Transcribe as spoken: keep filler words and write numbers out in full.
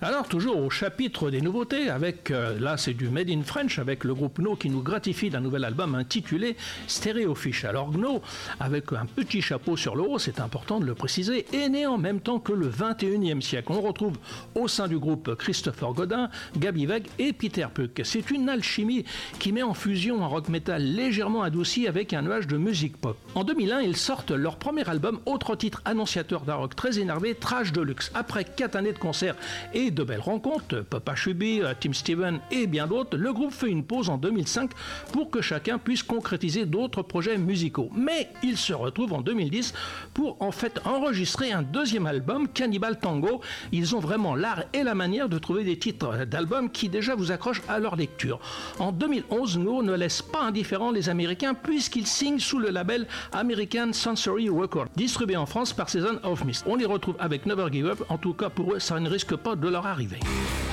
Alors, toujours au chapitre des nouveautés, avec, euh, là c'est du Made in French, avec le groupe Gno qui nous gratifie d'un nouvel album intitulé Stereofish. Alors Gno, avec un petit chapeau sur le haut, c'est important de le préciser, est né en même temps que le vingt et unième siècle. On retrouve au sein du groupe Christopher Godin, Gaby Weg et Peter Puck. C'est une alchimie qui met en fusion un rock metal légèrement adouci avec un nuage de musique pop. En deux mille un, ils sortent leur premier album, autre titre annonciateur d'un rock très énervé, Trash Deluxe. Après quatre années de concerts et de belles rencontres, Papa Chubby, Tim Steven et bien d'autres, le groupe fait une pause en deux mille cinq pour que chacun puisse concrétiser d'autres projets musicaux. Mais ils se retrouvent en deux mille dix pour en fait enregistrer un deuxième album, Cannibal Tango. Ils ont vraiment l'art et la manière de trouver des titres d'albums qui déjà vous accrochent à leur lecture. En deux mille onze, Gno ne laisse pas indifférents les Américains puisqu'ils signent sous le label American Sensory Records, distribué en France par Season of Mist. On les retrouve avec Never Give Up, en tout cas pour eux ça ne risque pas de leur arriver.